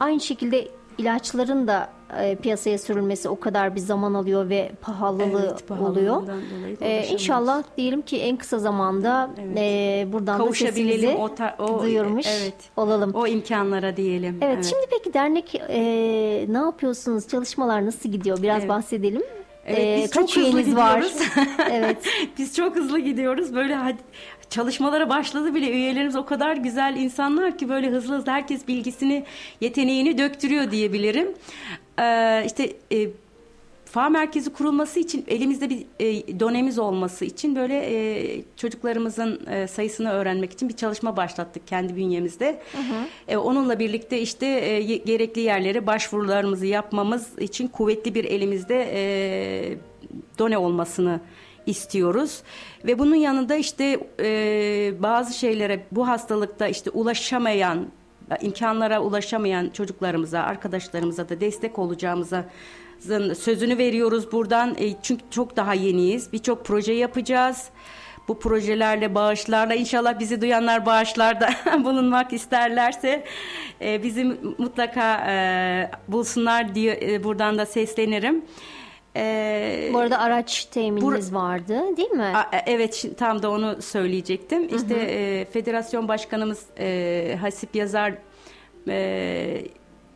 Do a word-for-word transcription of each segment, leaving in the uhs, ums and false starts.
aynı şekilde ilaçların da e, piyasaya sürülmesi o kadar bir zaman alıyor ve pahalılığı Evet, pahalılığından oluyor. dolayı da E, ulaşamıyoruz. inşallah diyelim ki en kısa zamanda Evet. e, buradan da Kavuşabilelim sesimizi o, ta- o duyurmuş evet, olalım. o imkanlara diyelim. Evet, şimdi peki dernek e, ne yapıyorsunuz? Çalışmalar nasıl gidiyor? Biraz Evet. bahsedelim. Evet, E, biz kaç çok hızlı üyeniz var? gidiyoruz. Evet. Biz çok hızlı gidiyoruz. Böyle hadi, çalışmalara başladı bile. Üyelerimiz o kadar güzel insanlar ki böyle hızlı hızlı herkes bilgisini, yeteneğini döktürüyor diyebilirim. Ee, işte e, F A merkezi kurulması için elimizde bir e, donemiz olması için böyle e, çocuklarımızın e, sayısını öğrenmek için bir çalışma başlattık kendi bünyemizde. Hı hı. E, onunla birlikte işte e, gerekli yerlere başvurularımızı yapmamız için kuvvetli bir elimizde e, done olmasını istiyoruz ve bunun yanında işte e, bazı şeylere bu hastalıkta işte ulaşamayan, imkanlara ulaşamayan çocuklarımıza, arkadaşlarımıza da destek olacağımıza sözünü veriyoruz buradan. E, çünkü çok daha yeniyiz. Birçok proje yapacağız. Bu projelerle, bağışlarla inşallah bizi duyanlar bağışlarda bulunmak isterlerse e, bizi mutlaka e, bulsunlar diye e, buradan da seslenirim. Ee, Bu arada araç temininiz bur- vardı değil mi? A, evet, tam da onu söyleyecektim. İşte hı hı. E, federasyon başkanımız e, Hasip Yazar e,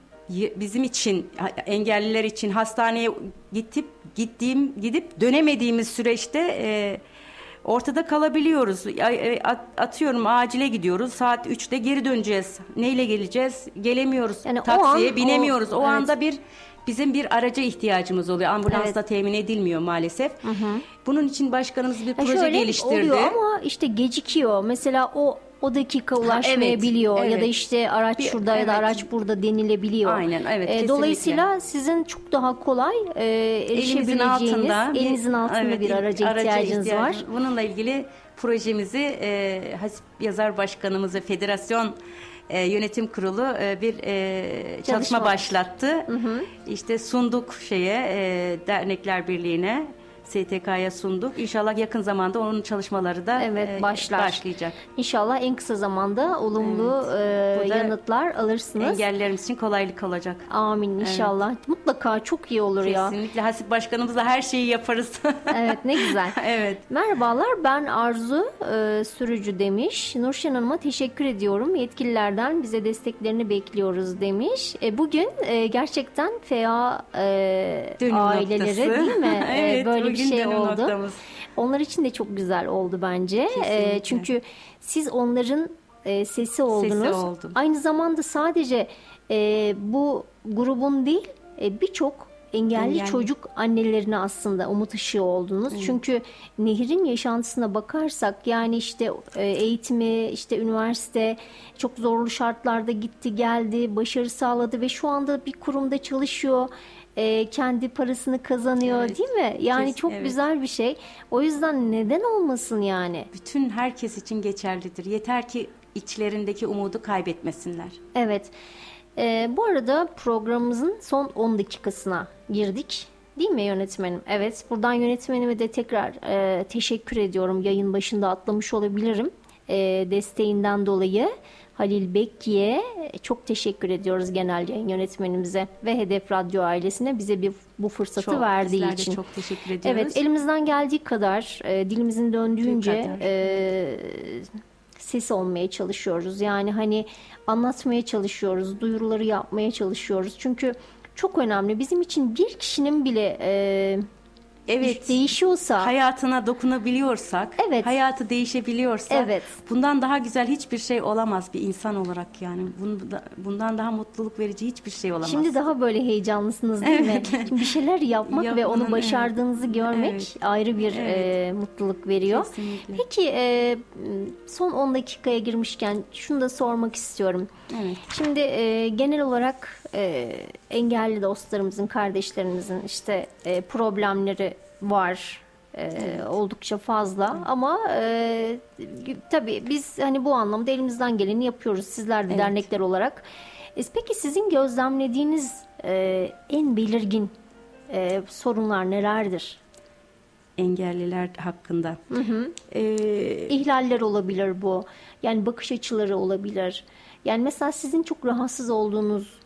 bizim için, engelliler için hastaneye gidip gittiğim gidip dönemediğimiz süreçte e, ortada kalabiliyoruz. Atıyorum acile gidiyoruz. Saat üçte geri döneceğiz. Neyle geleceğiz? Gelemiyoruz. Yani taksiye an, binemiyoruz. O, o evet. anda bir bizim bir araca ihtiyacımız oluyor. Ambulansla evet. temin edilmiyor maalesef. Hı hı. Bunun için başkanımız bir ya proje geliştirdi. Oluyor ama işte gecikiyor. Mesela o o dakika ulaşmayabiliyor. Evet, evet. Ya da işte araç bir, şurada evet. ya da araç burada denilebiliyor. Aynen, evet. E, dolayısıyla sizin çok daha kolay e, erişebileceğiniz, elinizin altında, elinizin altında bir, evet, bir araca, araca ihtiyacınız ihtiyacım. var. Bununla ilgili projemizi e, Hasip Yazar Başkanımız ve Federasyon e, Yönetim Kurulu e, bir e, çalışma, çalışma başlattı. Hı hı. İşte sunduk şeye e, Dernekler Birliği'ne. S T K'ya sunduk. İnşallah yakın zamanda onun çalışmaları da evet, başlar. başlayacak. İnşallah en kısa zamanda olumlu evet. e, yanıtlar alırsınız. Engellilerimiz için kolaylık olacak. Amin inşallah. Evet. Mutlaka çok iyi olur Kesinlikle. ya. Kesinlikle. Hasip Başkanımızla her şeyi yaparız. Evet, ne güzel. Evet. Merhabalar, ben Arzu e, Sürücü demiş. Nurşen Hanım'a teşekkür ediyorum. Yetkililerden bize desteklerini bekliyoruz demiş. E, bugün e, gerçekten F A e, aileleri noktası. Değil mi? Evet, e, böyle bir şey oldu. Noktamız. Onlar için de çok güzel oldu bence. E, çünkü siz onların e, sesi oldunuz. Sesi oldum. Aynı zamanda sadece e, bu grubun değil e, birçok engelli, engelli çocuk annelerine aslında umut ışığı oldunuz. Evet. Çünkü Nehir'in yaşantısına bakarsak yani işte eğitimi, işte üniversite çok zorlu şartlarda gitti geldi, başarı sağladı ve şu anda bir kurumda çalışıyor. Kendi parasını kazanıyor evet. değil mi? Yani Kesin, çok evet. güzel bir şey. O yüzden neden olmasın yani? Bütün herkes için geçerlidir. Yeter ki içlerindeki umudu kaybetmesinler. Evet. Ee, bu arada programımızın son on dakikasına girdik. Değil mi yönetmenim? Evet. Buradan yönetmenime de tekrar e, teşekkür ediyorum. Yayın başında atlamış olabilirim. E, desteğinden dolayı. Halil Bekki'ye çok teşekkür ediyoruz genel yayın yönetmenimize ve Hedef Radyo ailesine bize bir bu fırsatı çok, verdiği için. Çok teşekkür ediyoruz. Evet, elimizden geldiği kadar, e, dilimizin döndüğünce e, ses olmaya çalışıyoruz. Yani hani anlatmaya çalışıyoruz, duyuruları yapmaya çalışıyoruz. Çünkü çok önemli. Bizim için bir kişinin bile e, evet, değişiyorsa, hayatına dokunabiliyorsak, evet, hayatı değişebiliyorsa, evet, bundan daha güzel hiçbir şey olamaz bir insan olarak yani. Bundan daha mutluluk verici hiçbir şey olamaz. Şimdi daha böyle heyecanlısınız değil evet. mi? Şimdi bir şeyler yapmak Yapmanın, ve onu başardığınızı evet. görmek evet. ayrı bir evet. e, mutluluk veriyor. Kesinlikle. Peki e, son on dakikaya girmişken şunu da sormak istiyorum. Evet. Şimdi e, genel olarak e, engelli dostlarımızın, kardeşlerimizin işte e, problemleri var. Ee, evet. Oldukça fazla evet. ama e, tabii biz hani bu anlamda elimizden geleni yapıyoruz sizler de evet. dernekler olarak. E, peki sizin gözlemlediğiniz e, en belirgin e, sorunlar nelerdir? Engelliler hakkında. Hı hı. Ee, İhlaller olabilir bu. Yani bakış açıları olabilir. Yani mesela sizin çok rahatsız olduğunuz